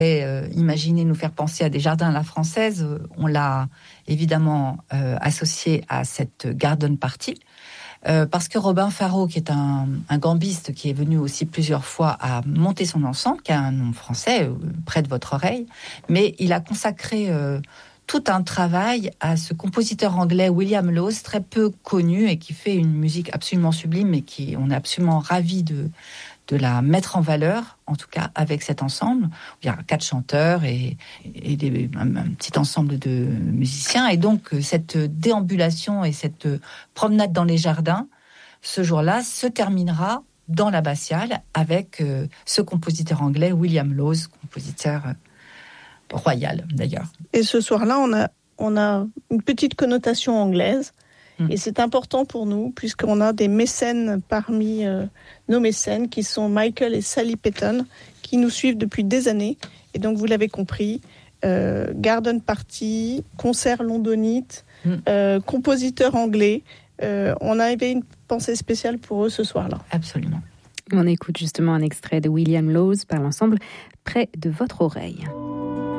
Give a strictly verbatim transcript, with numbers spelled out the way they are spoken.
Et, euh, imaginez nous faire penser à des jardins à la française. On l'a évidemment euh, associé à cette garden party. Euh, parce que Robin Faro, qui est un, un gambiste qui est venu aussi plusieurs fois à monter son ensemble, qui a un nom français, euh, près de votre oreille, mais il a consacré euh, tout un travail à ce compositeur anglais William Lawes, très peu connu et qui fait une musique absolument sublime et qui, on est absolument ravis de, de la mettre en valeur, en tout cas avec cet ensemble. Il y a quatre chanteurs et, et des, un, un petit ensemble de musiciens. Et donc, cette déambulation et cette promenade dans les jardins, ce jour-là, se terminera dans l'abbatiale avec euh, ce compositeur anglais, William Lawes, compositeur euh, royal d'ailleurs. Et ce soir-là, on a, on a une petite connotation anglaise. Et c'est important pour nous, puisqu'on a des mécènes parmi euh, nos mécènes, qui sont Michael et Sally Peyton, qui nous suivent depuis des années. Et donc, vous l'avez compris, euh, garden party, concert londonite, mm. euh, compositeur anglais. Euh, on avait une pensée spéciale pour eux ce soir-là. Absolument. On écoute justement un extrait de William Lawes par l'ensemble Près de votre oreille.